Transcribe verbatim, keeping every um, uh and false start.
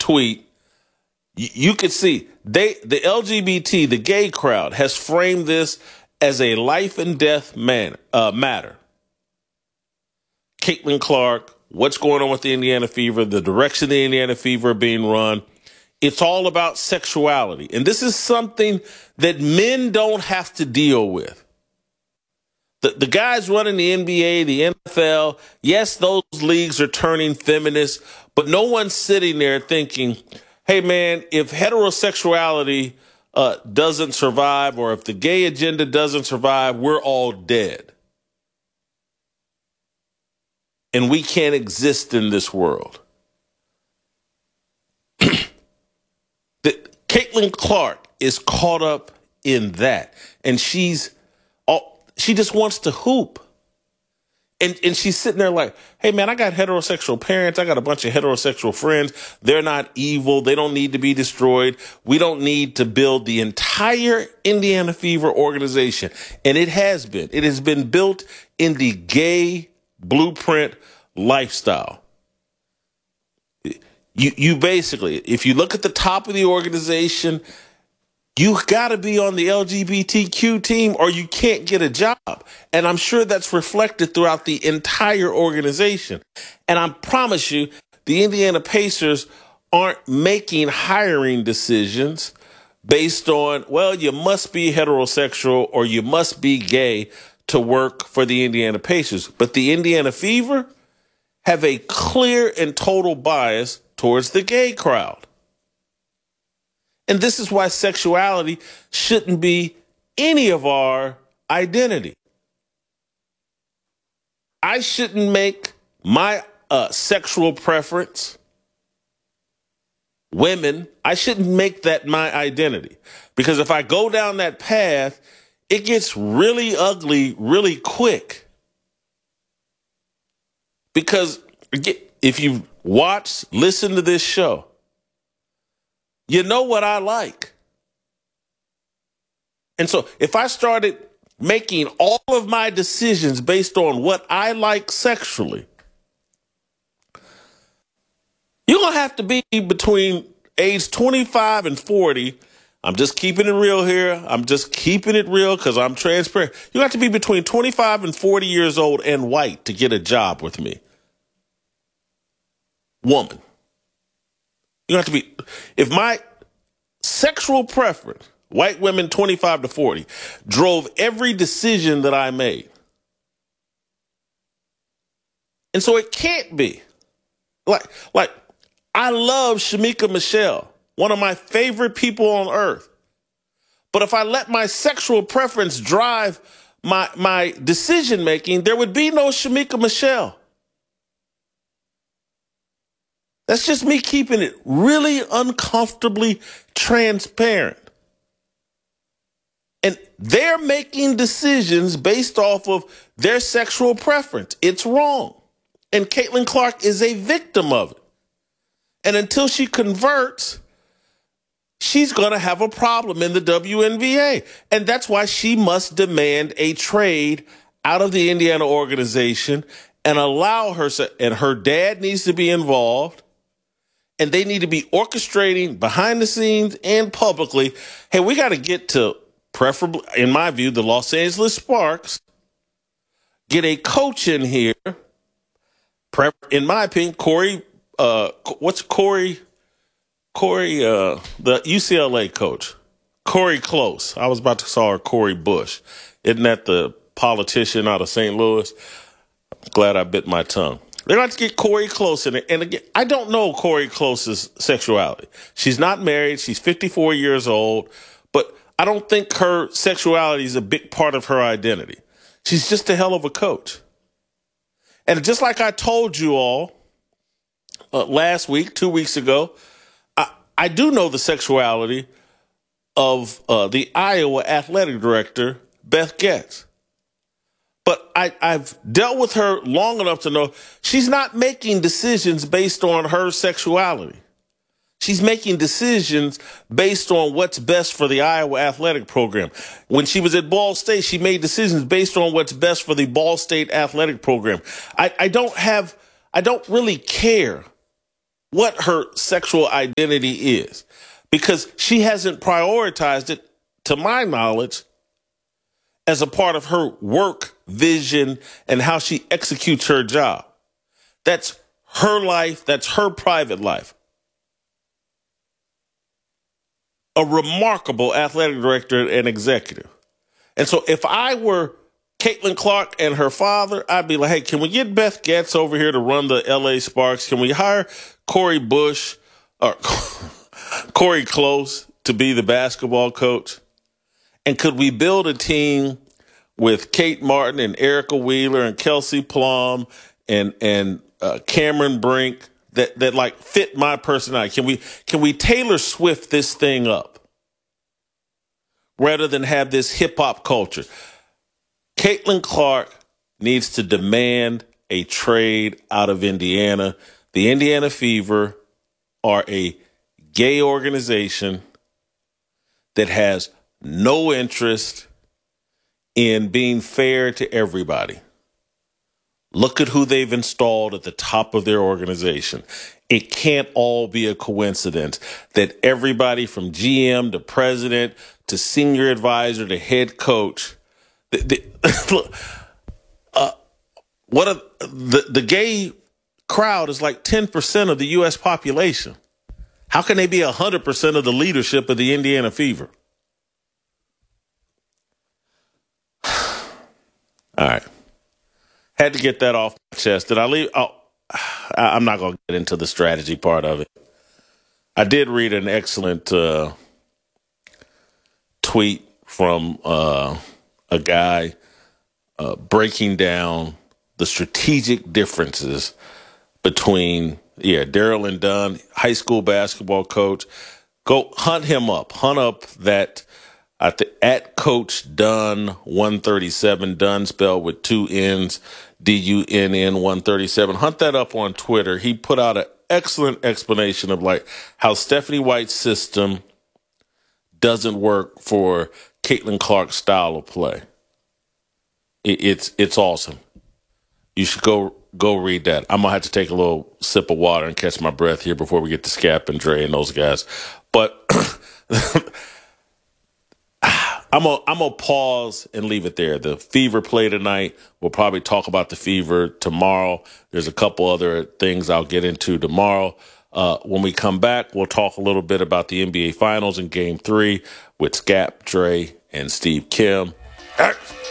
tweet, you, you could see they the L G B T, the gay crowd, has framed this as a life and death man, uh, matter. Caitlin Clark, what's going on with the Indiana Fever, the direction the Indiana Fever are being run. It's all about sexuality. And this is something that men don't have to deal with. The, the guys running the N B A, the N F L, yes, those leagues are turning feminist, but no one's sitting there thinking, hey, man, if heterosexuality uh, doesn't survive or if the gay agenda doesn't survive, we're all dead. And we can't exist in this world. That Caitlin Clark is caught up in that, and she's all, she just wants to hoop. And and she's sitting there like, hey, man, I got heterosexual parents. I got a bunch of heterosexual friends. They're not evil. They don't need to be destroyed. We don't need to build the entire Indiana Fever organization. And it has been. It has been built in the gay blueprint lifestyle. You you basically, if you look at the top of the organization, you got to be on the L G B T Q team or you can't get a job. And I'm sure that's reflected throughout the entire organization. And I promise you, the Indiana Pacers aren't making hiring decisions based on, well, you must be heterosexual or you must be gay to work for the Indiana Pacers. But the Indiana Fever have a clear and total bias towards the gay crowd. And this is why sexuality shouldn't be any of our identity. I shouldn't make my uh, sexual preference, women, I shouldn't make that my identity. Because if I go down that path, it gets really ugly really quick. Because if you watch, listen to this show, you know what I like. And so if I started making all of my decisions based on what I like sexually, you're going to have to be between age twenty-five and forty. I'm just keeping it real here. I'm just keeping it real because I'm transparent. You have to be between twenty-five and forty years old and white to get a job with me. Woman. You have to be, if my sexual preference, white women twenty-five to forty, drove every decision that I made. And so it can't be. Like, like I love Shamika Michelle, one of my favorite people on earth. But if I let my sexual preference drive my, my decision making, there would be no Shamika Michelle. That's just me keeping it really uncomfortably transparent. And they're making decisions based off of their sexual preference. It's wrong. And Caitlin Clark is a victim of it. And until she converts, she's going to have a problem in the W N B A. And that's why she must demand a trade out of the Indiana organization and allow her, and her dad needs to be involved. And they need to be orchestrating behind the scenes and publicly. Hey, we got to get to, preferably, in my view, the Los Angeles Sparks. Get a coach in here. In my opinion, Corey, uh, what's Corey? Corey, uh, the U C L A coach. Corey Close. I was about to call her Corey Bush. Isn't that the politician out of Saint Louis? I'm glad I bit my tongue. They're going to get Corey Close in it. And again, I don't know Corey Close's sexuality. She's not married. She's fifty-four years old. But I don't think her sexuality is a big part of her identity. She's just a hell of a coach. And just like I told you all uh, last week, two weeks ago, I, I do know the sexuality of uh, the Iowa athletic director, Beth Getz. But I, I've dealt with her long enough to know she's not making decisions based on her sexuality. She's making decisions based on what's best for the Iowa athletic program. When she was at Ball State, she made decisions based on what's best for the Ball State athletic program. I, I don't have, I don't really care what her sexual identity is, because she hasn't prioritized it, to my knowledge, as a part of her work vision and how she executes her job. That's her life. That's her private life. A remarkable athletic director and executive. And so if I were Caitlin Clark and her father, I'd be like, hey, can we get Beth Getz over here to run the L A Sparks? Can we hire Corey Bush or Corey Close to be the basketball coach? And could we build a team with Kate Martin and Erica Wheeler and Kelsey Plum and and uh, Cameron Brink that that like fit my personality? Can we can we Taylor Swift this thing up rather than have this hip hop culture? Caitlin Clark needs to demand a trade out of Indiana. The Indiana Fever are a gay organization that has no interest in being fair to everybody. Look at who they've installed at the top of their organization. It can't all be a coincidence that everybody from G M to president to senior advisor to head coach, the, the, uh, what a, the, the gay crowd is like ten percent of the U S population. How can they be one hundred percent of the leadership of the Indiana Fever? All right. Had to get that off my chest. Did I leave? Oh, I'm not going to get into the strategy part of it. I did read an excellent uh, tweet from uh, a guy uh, breaking down the strategic differences between, yeah, Daryl and Dunn, high school basketball coach. Go hunt him up. Hunt up that at, the, at Coach Dunn one thirty-seven, Dunn spelled with two N's, D U N N one thirty-seven. Hunt that up on Twitter. He put out an excellent explanation of like how Stephanie White's system doesn't work for Caitlin Clark's style of play. It, it's it's awesome. You should go go read that. I'm gonna have to take a little sip of water and catch my breath here before we get to Scap and Dre and those guys. But I'm gonna I'm gonna pause and leave it there. The Fever play tonight. We'll probably talk about the Fever tomorrow. There's a couple other things I'll get into tomorrow. Uh, when we come back, we'll talk a little bit about the N B A Finals in Game Three with Scap, Dre, and Steve Kim.